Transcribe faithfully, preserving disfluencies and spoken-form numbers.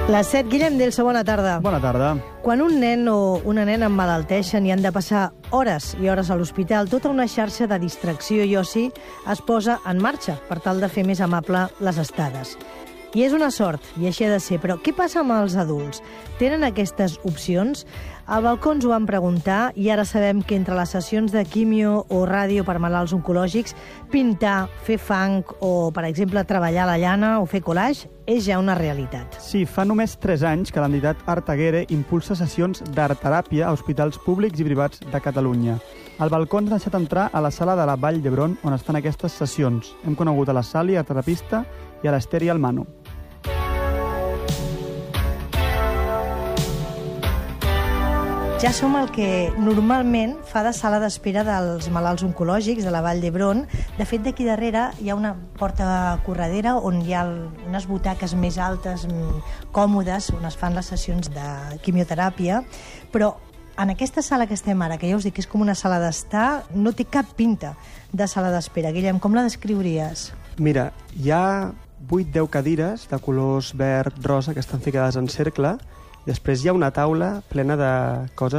Les set, Guillem Delso, bona tarda. Bona tarda. Quan un nen o una nena emmalalteixen i han de passar hores i hores a l'hospital, tota una xarxa de distracció i oci es posa en marxa per tal de fer més amable les estades. I és una sort, i així ha de ser, però què passa amb els adults? Tenen aquestes opcions? A Balcons ho vam preguntar i ara sabem que entre les sessions de quimio o ràdio per malalts oncològics, pintar, fer funk o, per exemple, treballar la llana o fer collage és ja una realitat. Sí, fa només tres anys que l'entitat Artaguere impulsa sessions d'art-teràpia a hospitals públics i privats de Catalunya. El Balcons ha deixat entrar a la sala de la Vall d'Hebron on es fan aquestes sessions. Hem conegut a la Sally, artterapista, i a l'Ester i al Manu. Ja som el que normalment fa de sala d'espera dels malalts oncològics de la Vall d'Hebron. De fet, d'aquí darrere hi ha una porta corredera on hi ha unes butaques més altes, còmodes, on es fan les sessions de quimioteràpia, però en aquesta sala que estem ara, que ja us dic que és com una sala d'estar, no té cap pinta de sala d'espera. Guillem, com la descriuries? Mira, hi ha vuit deu cadires de colors verd, rosa, que estan ficades en cercle, i després hi ha una taula plena de coses